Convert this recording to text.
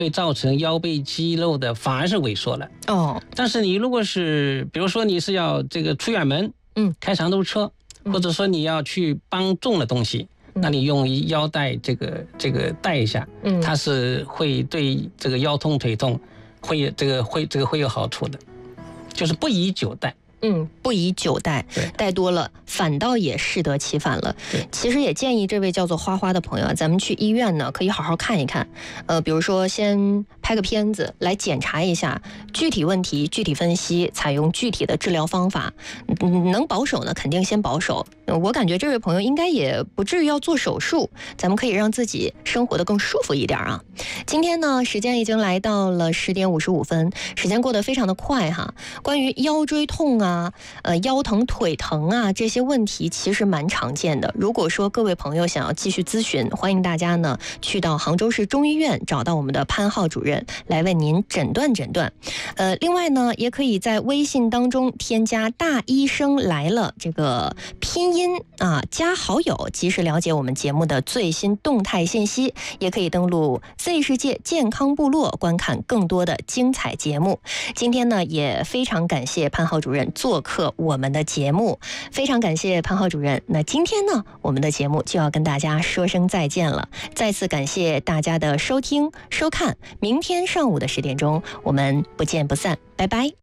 会造成腰背肌肉的反而是萎缩了。但是你如果是比如说你是要这个出远门，开长途车，或者说你要去搬重的东西，那你用腰带这个带一下，它是会对这个腰痛腿痛会有好处的，就是不宜久戴。 不宜久戴，戴多了反倒也适得其反了。其实也建议这位叫做花花的朋友，咱们去医院呢可以好好看一看，比如说先拍个片子来检查一下具体问题，具体分析，采用具体的治疗方法。能保守呢，肯定先保守。我感觉这位朋友应该也不至于要做手术，咱们可以让自己生活得更舒服一点啊。今天呢，时间已经来到了10点55分，时间过得非常的快哈。关于腰椎痛啊，腰疼腿疼啊这些问题其实蛮常见的。如果说各位朋友想要继续咨询，欢迎大家呢去到杭州市中医院找到我们的潘浩主任来为您诊断。另外呢，也可以在微信当中添加大医生来了这个拼音加好友，及时了解我们节目的最新动态信息。也可以登录 Z 世界健康部落观看更多的精彩节目。今天呢，也非常感谢潘浩主任做客我们的节目，非常感谢潘浩主任。那今天呢，我们的节目就要跟大家说声再见了，再次感谢大家的收听收看。明天上午的10点钟，我们不见不散，拜拜。